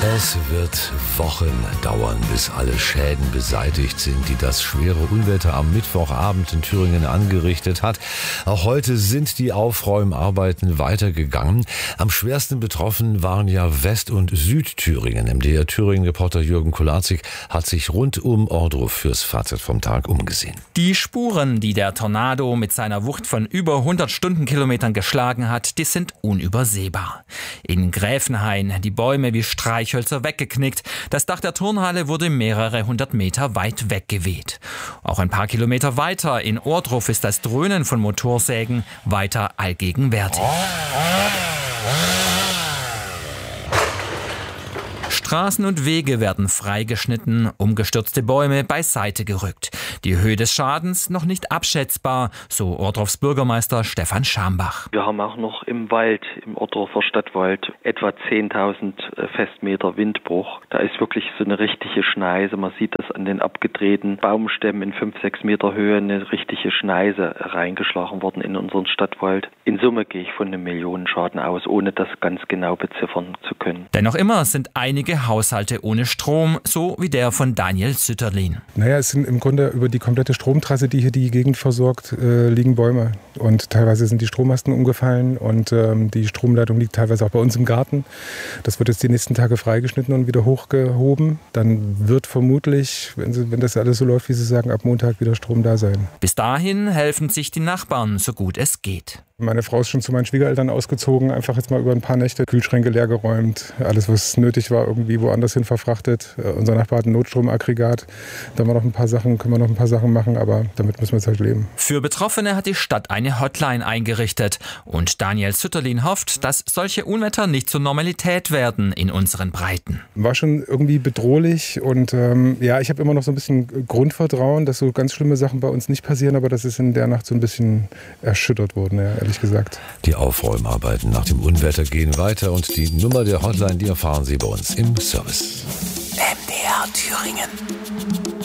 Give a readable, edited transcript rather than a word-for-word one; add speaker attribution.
Speaker 1: Es wird Wochen dauern, bis alle Schäden beseitigt sind, die das schwere Unwetter am Mittwochabend in Thüringen angerichtet hat. Auch heute sind die Aufräumarbeiten weitergegangen. Am schwersten betroffen waren ja West- und Südthüringen. MDR Thüringen-Reporter Jürgen Kularzig hat sich rund um Ohrdruf fürs Fazit vom Tag umgesehen.
Speaker 2: Die Spuren, die der Tornado mit seiner Wucht von über 100 Stundenkilometern geschlagen hat, die sind unübersehbar. In Gräfenhain die Bäume wie Streichhölzer weggeknickt. Das Dach der Turnhalle wurde mehrere hundert Meter weit weggeweht. Auch ein paar Kilometer weiter in Ohrdruf ist das Dröhnen von Motorsägen weiter allgegenwärtig. Straßen und Wege werden freigeschnitten, umgestürzte Bäume beiseite gerückt. Die Höhe des Schadens noch nicht abschätzbar, so Ohrdrufs Bürgermeister Stefan Schambach.
Speaker 3: Wir haben auch noch im Wald, im Ohrdruffer Stadtwald, etwa 10.000 Festmeter Windbruch. Da ist wirklich so eine richtige Schneise. Man sieht das an den abgedrehten Baumstämmen in 5-6 Meter Höhe, eine richtige Schneise reingeschlagen worden in unseren Stadtwald. In Summe gehe ich von einem Millionenschaden aus, ohne das ganz genau beziffern zu können.
Speaker 2: Denn noch immer sind einige Haushalte ohne Strom, so wie der von Daniel Sütterlin.
Speaker 4: Es sind im Grunde über die komplette Stromtrasse, die hier die Gegend versorgt, liegen Bäume. Und teilweise sind die Strommasten umgefallen und die Stromleitung liegt teilweise auch bei uns im Garten. Das wird jetzt die nächsten Tage freigeschnitten und wieder hochgehoben. Dann wird vermutlich, wenn das alles so läuft, wie Sie sagen, ab Montag wieder Strom da sein.
Speaker 2: Bis dahin helfen sich die Nachbarn, so gut es geht.
Speaker 4: Meine Frau ist schon zu meinen Schwiegereltern ausgezogen, einfach jetzt mal über ein paar Nächte Kühlschränke leergeräumt, alles was nötig war irgendwie woanders hin verfrachtet. Unser Nachbar hat ein Notstromaggregat, da können wir noch ein paar Sachen machen, aber damit müssen wir jetzt halt leben.
Speaker 2: Für Betroffene hat die Stadt eine Hotline eingerichtet und Daniel Sütterlin hofft, dass solche Unwetter nicht zur Normalität werden in unseren Breiten.
Speaker 4: War schon irgendwie bedrohlich und ich habe immer noch so ein bisschen Grundvertrauen, dass so ganz schlimme Sachen bei uns nicht passieren, aber das ist in der Nacht so ein bisschen erschüttert worden, ja, ehrlich gesagt.
Speaker 1: Die Aufräumarbeiten nach dem Unwetter gehen weiter und die Nummer der Hotline, die erfahren Sie bei uns im Service.
Speaker 2: MDR Thüringen.